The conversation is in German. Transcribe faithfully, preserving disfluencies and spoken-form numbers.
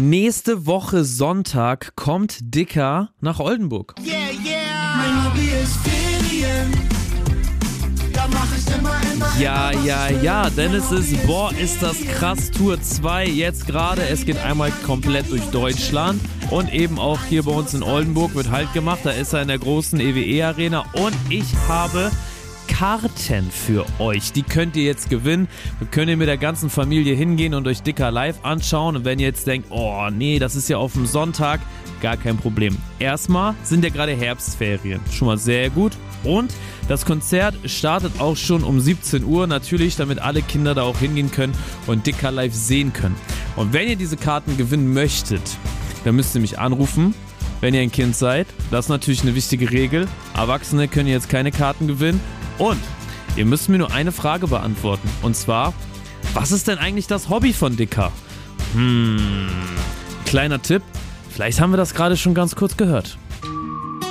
Nächste Woche Sonntag kommt Dicker nach Oldenburg. Yeah, yeah. Mein Hobby ist Ferien. Da mach ich immer, immer, Ja, immer, ja, ja, denn es ist, boah, ist das krass, Tour zwei jetzt gerade. Es geht einmal komplett durch Deutschland und eben auch hier bei uns in Oldenburg wird Halt gemacht. Da ist er in der großen E W E-Arena und ich habe Karten für euch. Die könnt ihr jetzt gewinnen. Da könnt ihr mit der ganzen Familie hingehen und euch Dicker live anschauen. Und wenn ihr jetzt denkt, oh nee, das ist ja auf dem Sonntag, gar kein Problem. Erstmal sind ja gerade Herbstferien. Schon mal sehr gut. Und das Konzert startet auch schon um siebzehn Uhr. Natürlich, damit alle Kinder da auch hingehen können und Dicker live sehen können. Und wenn ihr diese Karten gewinnen möchtet, dann müsst ihr mich anrufen. Wenn ihr ein Kind seid, das ist natürlich eine wichtige Regel. Erwachsene können jetzt keine Karten gewinnen. Und ihr müsst mir nur eine Frage beantworten. Und zwar, was ist denn eigentlich das Hobby von Dicker? Hm, kleiner Tipp, vielleicht haben wir das gerade schon ganz kurz gehört.